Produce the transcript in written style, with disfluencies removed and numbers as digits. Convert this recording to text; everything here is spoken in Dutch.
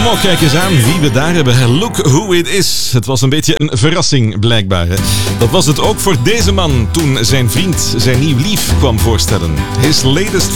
Oh, kijk eens aan wie we daar hebben. Look who it is. Het was een beetje een verrassing, blijkbaar. Hè? Dat was het ook voor deze man toen zijn vriend zijn nieuw lief kwam voorstellen. His latest